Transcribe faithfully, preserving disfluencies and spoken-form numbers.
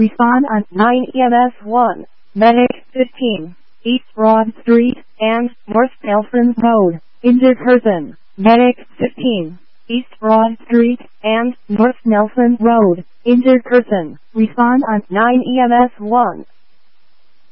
Respond on nine E M S one. Medic fifteen. East Broad Street and North Nelson Road. Injured person. Medic fifteen. East Broad Street and North Nelson Road. Injured person. Respond on nine E M S one.